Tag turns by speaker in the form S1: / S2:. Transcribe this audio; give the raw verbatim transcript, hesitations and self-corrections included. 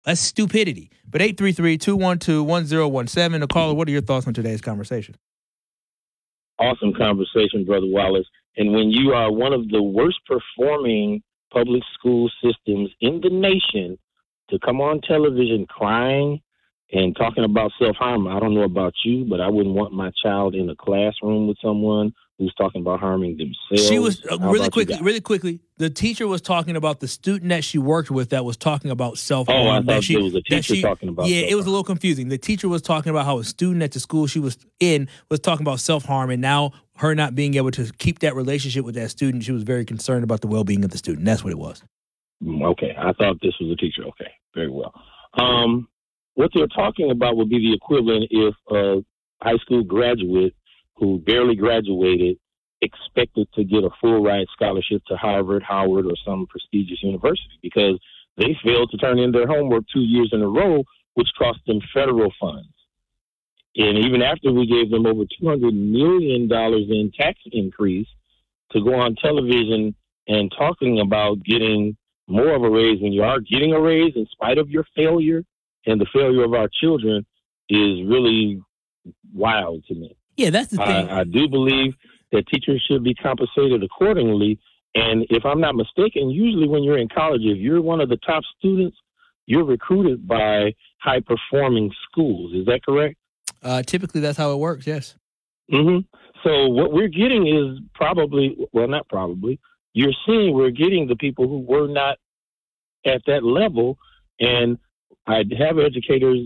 S1: That's stupidity. But eight three three, two one two, one zero one seven. Caller, what are your thoughts on today's conversation?
S2: Awesome conversation, Brother Wallace. And when you are one of the worst performing public school systems in the nation to come on television crying and talking about self-harm, I don't know about you, but I wouldn't want my child in a classroom with someone who's talking about harming themselves.
S1: She was uh,
S2: How
S1: really
S2: about
S1: quickly,
S2: you guys?
S1: really quickly. The teacher was talking about the student that she worked with that was talking about self harm.
S2: Oh, I
S1: that
S2: thought
S1: she,
S2: there was a
S1: that
S2: teacher
S1: she-
S2: talking about
S1: Yeah, it was a
S2: self-harm.
S1: little confusing. The teacher was talking about how a student at the school she was in was talking about self harm, and now her not being able to keep that relationship with that student, she was very concerned about the well being of the student. That's what it was.
S2: Mm, Okay, I thought this was a teacher. Okay, very well. Um, what they're talking about would be the equivalent if a high school graduate who barely graduated expected to get a full ride scholarship to Harvard, Howard, or some prestigious university because they failed to turn in their homework two years in a row, which cost them federal funds. And even after we gave them over two hundred million dollars in tax increase to go on television and talking about getting more of a raise when you are getting a raise in spite of your failure and the failure of our children is really wild to me.
S1: Yeah, that's the thing.
S2: I, I do believe that teachers should be compensated accordingly. And if I'm not mistaken, usually when you're in college, if you're one of the top students, you're recruited by high-performing schools. Is that correct?
S1: Uh, typically, that's how it works. Yes.
S2: Mm-hmm. So what we're getting is probably, well, not probably, you're seeing we're getting the people who were not at that level. And I have educators